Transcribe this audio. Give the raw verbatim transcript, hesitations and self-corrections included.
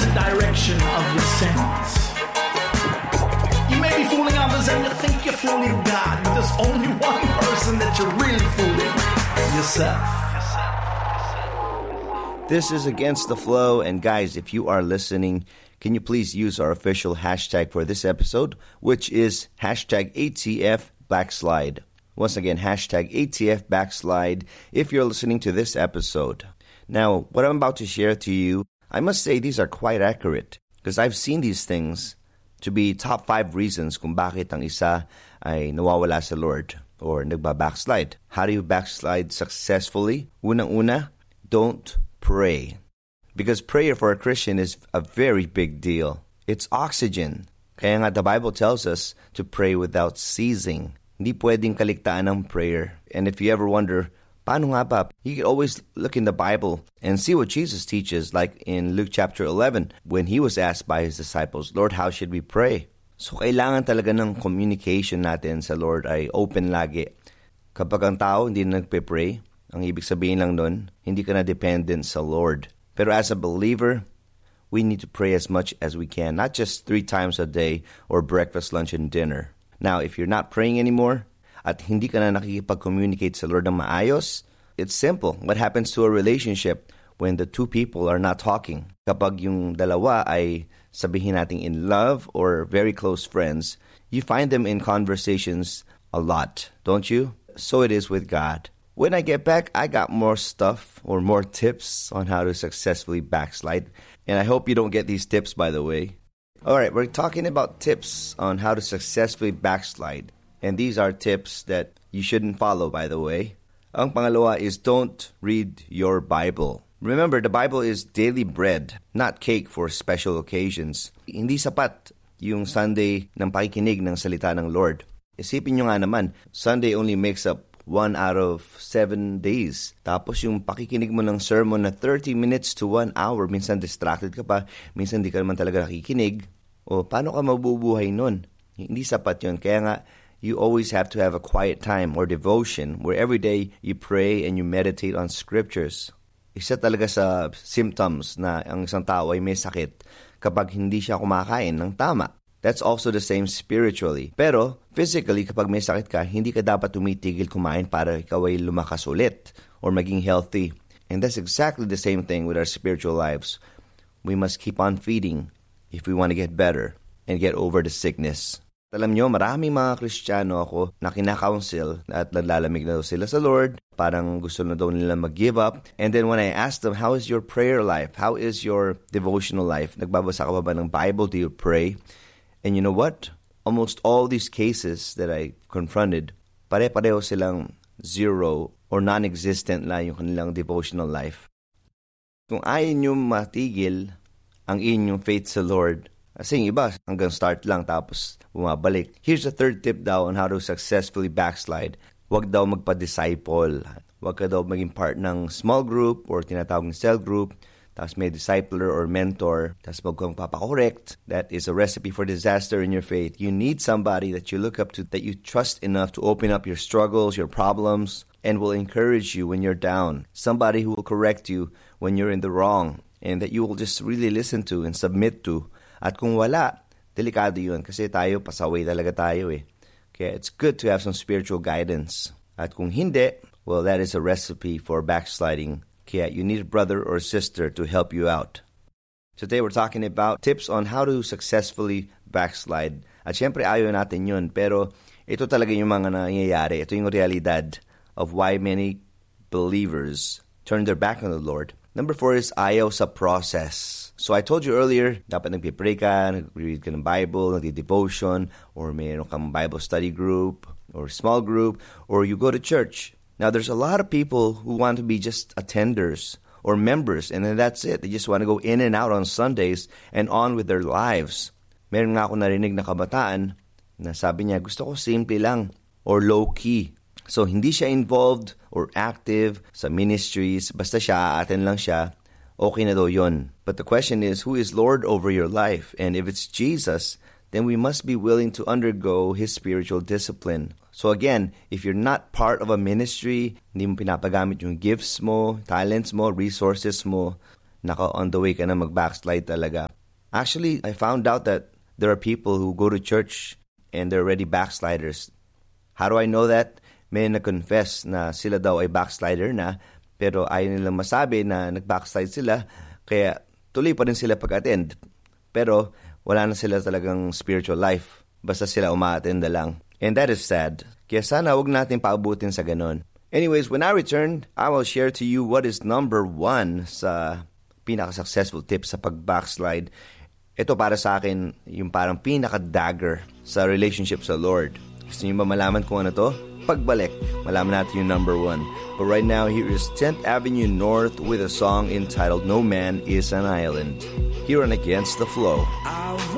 the direction of your sins. You may be fooling others and you think you're fooling God, but there's only one person that you're really fooling: yourself. This is Against the Flow, and guys, if you are listening, can you please use our official hashtag for this episode, which is hashtag A T F backslide. Once again, hashtag A T F backslide if you're listening to this episode. Now, what I'm about to share to you, I must say these are quite accurate because I've seen these things to be top five reasons kung bakit ang isa ay nawawala sa Lord or nagba-backslide. How do you backslide successfully? Unang-una, don't pray. Because prayer for a Christian is a very big deal. It's oxygen. Kaya nga the Bible tells us to pray without ceasing. Hindi pwedeng kaligtaan ng prayer. And if you ever wonder, paano nga ba? You can always look in the Bible and see what Jesus teaches, like in Luke chapter eleven, when he was asked by his disciples, Lord, how should we pray? So kailangan talaga ng communication natin sa Lord ay open lagi. Kapag ang tao hindi na nagpe-pray, ang ibig sabihin lang nun, hindi ka na dependent sa Lord. Pero as a believer, we need to pray as much as we can, not just three times a day or breakfast, lunch, and dinner. Now, if you're not praying anymore at hindi ka na nakikipag-communicate sa Lord ng maayos, it's simple. What happens to a relationship when the two people are not talking? Kapag yung dalawa ay sabihin natin in love or very close friends, you find them in conversations a lot, don't you? So it is with God. When I get back, I got more stuff or more tips on how to successfully backslide. And I hope you don't get these tips, by the way. All right, we're talking about tips on how to successfully backslide. And these are tips that you shouldn't follow, by the way. Ang pangalawa is don't read your Bible. Remember, the Bible is daily bread, not cake for special occasions. Hindi sapat yung Sunday ng pakikinig ng salita ng Lord. Isipin nyo nga naman, Sunday only makes up one out of seven days. Tapos yung pakikinig mo ng sermon na thirty minutes to one hour, minsan distracted ka pa, minsan di ka naman talaga nakikinig. O paano ka mabubuhay nun? Hindi sapat yun. Kaya nga, you always have to have a quiet time or devotion where every day you pray and you meditate on scriptures. Isa talaga sa symptoms na ang isang tao ay may sakit kapag hindi siya kumakain ng tama. That's also the same spiritually. Pero, physically, kapag may sakit ka, hindi ka dapat tumitigil kumain para ikaw ay lumakas ulit or maging healthy. And that's exactly the same thing with our spiritual lives. We must keep on feeding if we want to get better and get over the sickness. Alam nyo, maraming mga Kristiyano ako na kinakounsel at naglalamig na daw sila sa Lord. Parang gusto na daw nila mag-give up. And then when I ask them, how is your prayer life? How is your devotional life? Nagbabasa ka ba ba ng Bible? Do you pray? And you know what? Almost all these cases that I confronted, pare-pareho silang zero or non-existent lang yung kanilang devotional life. Kung ayaw nyo matigil ang inyong faith sa Lord, kasi yung iba hanggang start lang tapos bumabalik. Here's the third tip daw on how to successfully backslide. Huwag daw magpa-disciple. Huwag ka daw maging part ng small group or tinatawag ng cell group. Tapos may discipler or mentor, tapos huwag kang papakorrect. That is a recipe for disaster in your faith. You need somebody that you look up to, that you trust enough to open up your struggles, your problems, and will encourage you when you're down. Somebody who will correct you when you're in the wrong, and that you will just really listen to and submit to. At kung wala, delikado yun, kasi tayo, pasaway talaga tayo eh. Kaya it's good to have some spiritual guidance. At kung hindi, well, that is a recipe for backsliding. Kaya you need a brother or sister to help you out. Today we're talking about tips on how to successfully backslide. At syempre ayaw natin yun, pero ito talaga yung mga nangyayari. Ito yung realidad of why many believers turn their back on the Lord. Number four is ayaw sa process. So I told you earlier, dapat nagpipray ka, nag-read ka ng Bible, nag-devotion, or mayroon kang Bible study group, or small group, or you go to church. Now, there's a lot of people who want to be just attenders or members, and then that's it. They just want to go in and out on Sundays and on with their lives. Meron nga ako narinig na kabataan na sabi niya, gusto ko simple lang or low-key. So, hindi siya involved or active sa ministries. Basta siya, aaten lang siya, okay na daw yun. But the question is, who is Lord over your life? And if it's Jesus, then we must be willing to undergo His spiritual discipline. So again, if you're not part of a ministry, hindi mo pinapagamit yung gifts mo, talents mo, resources mo, naka on the way ka na mag-backslide talaga. Actually, I found out that there are people who go to church and they're already backsliders. How do I know that? May nag-confess na sila daw ay backslider na, pero ayaw nilang masabi na nag-backslide sila, kaya tuloy pa rin sila pag-attend. Pero wala na sila talagang spiritual life, basta sila uma-attend na lang. And that is sad. Kaya sana huwag natin paabutin sa ganon. Anyways, when I return, I will share to you what is number one sa pinaka-successful tips sa pag-backslide. Ito para sa akin, yung parang pinaka-dagger sa relationship sa Lord. Gusto niyo ba malaman kung ano to? Pagbalik, malaman natin yung number one. But right now, here is tenth Avenue North with a song entitled No Man is an Island. Here on Against the Flow.